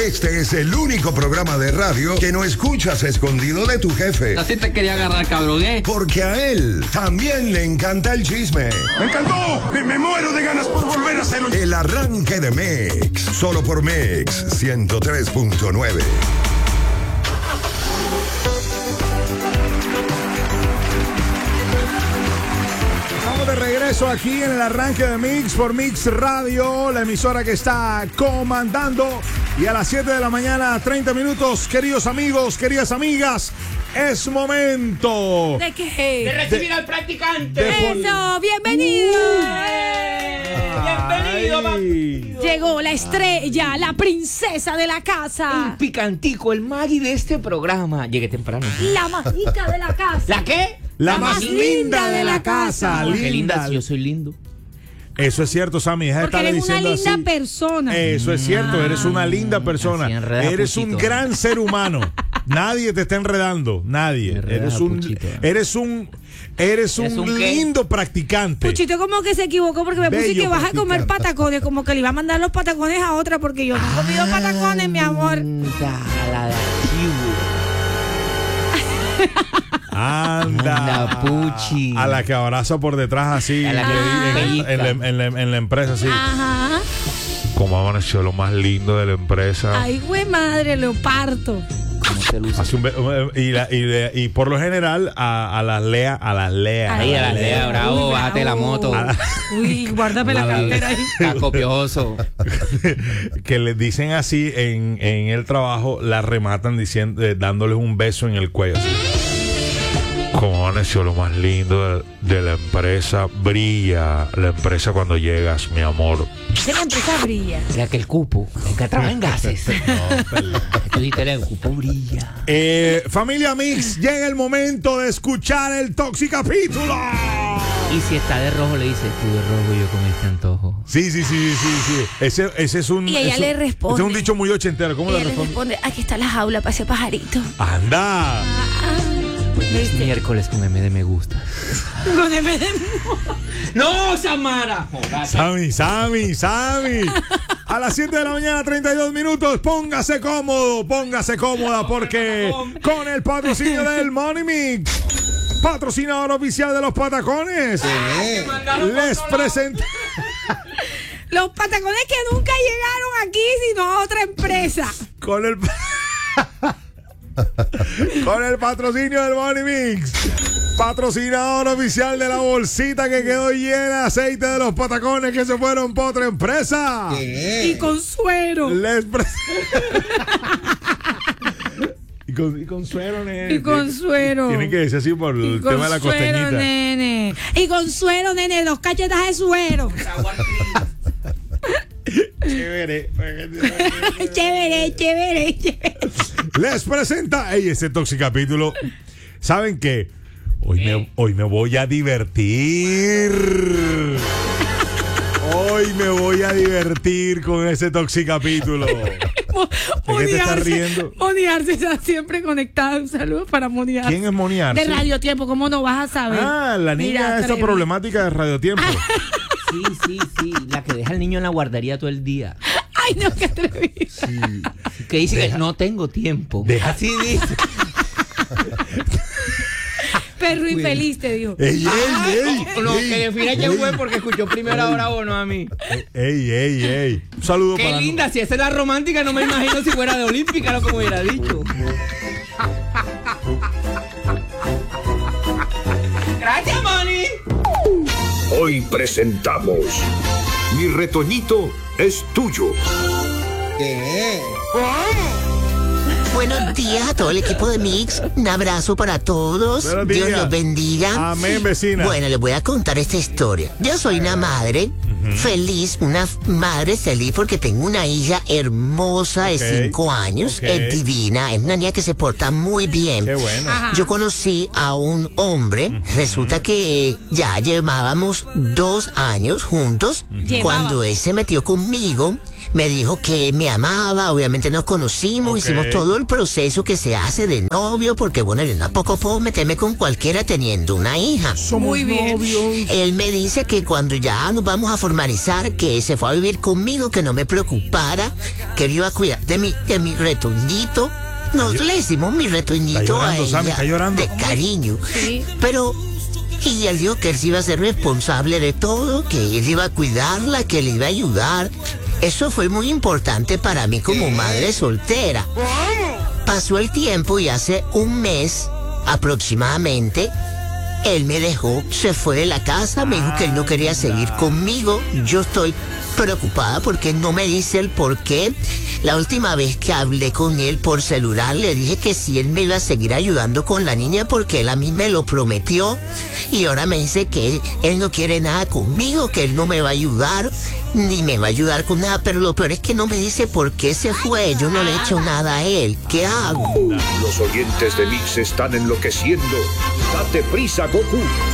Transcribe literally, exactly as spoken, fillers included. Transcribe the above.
Este es el único programa de radio que no escuchas escondido de tu jefe. Así te quería agarrar, cabrón, ¿eh? Porque a él también le encanta el chisme. ¡Me encantó! ¡Me, me muero de ganas por volver a hacerlo! El arranque de Mix, solo por Mix ciento tres punto nueve. De regreso aquí en el arranque de Mix por Mix Radio, la emisora que está comandando. Y a las siete de la mañana, treinta minutos, queridos amigos, queridas amigas, es momento. ¿De qué? De recibir de, al practicante. De Eso, bienvenido. Uh, bienvenido, papi. Llegó la estrella, la princesa de la casa. Un picantico, el Maggie de este programa. Llegué temprano. La más rica de la casa. ¿La qué? La, la más, más linda, linda de la casa. casa. Linda. Qué linda, si yo soy lindo. Eso es cierto, Sammy. Porque eres una linda así. persona. Eso es cierto, ah, eres una linda persona. Eres un gran ser humano. Nadie te está enredando, nadie. Eres un, eres un, eres un, un lindo practicante. Puchito como que se equivocó porque me Bello puse que vas a comer patacones, como que le iba a mandar los patacones a otra porque yo no he comido patacones, mi amor. La de Anda, Anda, Puchi. A la que abraza por detrás así, a la que en, en, en, la, en, la, en la empresa así. Ajá. Como amaneció lo más lindo de la empresa. Ay, güey, madre, lo parto. Hace un y, la, y, de, y por lo general a, a las Lea, a las Lea. Ahí, a las Lea, Lea, bravo, uy, bájate la moto. La, Uy, guárdame la cartera ahí. Está copioso. Que les dicen así en, en el trabajo, la rematan diciendo, eh, dándoles un beso en el cuello así. Como amaneció lo más lindo de, de la empresa, brilla la empresa cuando llegas, mi amor. ¿De la empresa brilla? Ya que el cupo, el que trabaja en gases. No, el cupo brilla. Eh, familia Mix, llega el momento de escuchar el Toxicapítulo. Y si está de rojo, le dice, tú de rojo, yo con este antojo. Sí, sí, sí, sí, sí. Ese, ese es un... Y ella eso, le responde. Ese es un dicho muy ochentero. ¿Cómo ella le responde? le responde, aquí está la jaula para ese pajarito. ¡Anda! Ah, ah. Es miércoles con M de me gusta. Con M de ¡No, Samara! Sammy, Sammy, Sammy. A las siete de la mañana, treinta y dos minutos. Póngase cómodo, póngase cómoda, porque con el patrocinio del Money Mix, patrocinador oficial de los patacones, sí. les presento. Los patacones que nunca llegaron aquí, sino a otra empresa. Con el. Con el patrocinio del Money Mix, patrocinador oficial de la bolsita que quedó llena de aceite de los patacones que se fueron por otra empresa. ¿Qué? Y con suero. Les pre... y, con, y con suero, nene. Y con suero. Tienen que decir así por el tema de la costeñita. Con suero, nene. Y con suero, nene, dos cachetas de suero. Chévere. Chévere, chévere, chévere. Les presenta, ey, ese Toxicapítulo. ¿Saben qué? Hoy me, hoy me voy a divertir. Hoy me voy a divertir con ese Toxicapítulo. ¿De qué te estás riendo? Moni Arce está siempre conectada. Un saludo para Moni Arce. ¿Quién es Moni Arce? De Radio Tiempo, ¿cómo no vas a saber? Ah, la niña Mira, esta problemática de Radio Tiempo. Sí, sí, sí, la que deja al niño en la guardería todo el día. Ay, no, qué atrevido. Sí. Que dice deja, que no tengo tiempo. Deja. Así dice. Perro infeliz, te digo. Ey, ah, ey, ey, no, no ey, que defina quién fue porque escuchó primero a Bravo, no a mí. Ey, ey, ey. Un saludo Qué para... Qué linda, no... si esa es la romántica, no me imagino si fuera de Olímpica, lo como hubiera dicho. Gracias, Moni. Hoy presentamos Mi retoñito es tuyo. ¿Qué? Buenos días a todo el equipo de Mix. Un abrazo para todos. Dios los bendiga. Amén, vecina. Bueno, les voy a contar esta historia. Yo soy una madre uh-huh. feliz, una madre feliz porque tengo una hija hermosa de okay. cinco años. Okay. Es divina, es una niña que se porta muy bien. Qué bueno. Yo conocí a un hombre. Uh-huh. Resulta que ya llevábamos dos años juntos. Uh-huh. Cuando él se metió conmigo, me dijo que me amaba, obviamente nos conocimos, Ok. hicimos todo el proceso que se hace de novio, porque bueno, yo tampoco puedo meterme con cualquiera teniendo una hija. Muy bien. Él me dice que cuando ya nos vamos a formalizar, que se fue a vivir conmigo, que no me preocupara, que él iba a cuidar de mi, de mi retoñito. Nos le hicimos mi retoñito Está llorando, a Sammy, ella está llorando. de cariño. Sí. Pero, y él dijo que él se iba a ser responsable de todo, que él iba a cuidarla, que le iba a ayudar. Eso fue muy importante para mí como madre soltera. Pasó el tiempo y hace un mes aproximadamente, él me dejó, se fue de la casa, me dijo que él no quería seguir conmigo. Yo estoy preocupada porque no me dice el por qué. La última vez que hablé con él por celular le dije que si él me iba a seguir ayudando con la niña porque él a mí me lo prometió. Y ahora me dice que él, él no quiere nada conmigo, que él no me va a ayudar, ni me va a ayudar con nada. Pero lo peor es que no me dice por qué se fue. Yo no le he hecho nada a él. ¿Qué hago? Los oyentes de Mix están enloqueciendo. Date prisa, Goku.